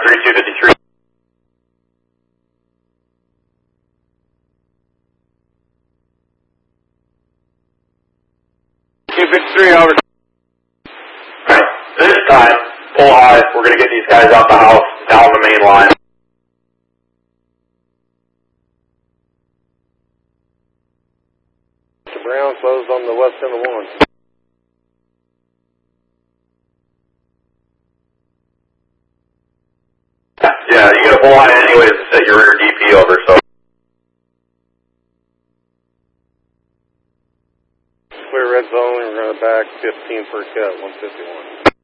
3253. 253 over. Alright, this time, pull high. We're going to get these guys out the house, down the main line. Mr. Brown closed on the west end of 1. Yeah, you get a pull high anyways to set your rear DP over, so. Clear red zone, we're going to back 15 per cut, 151.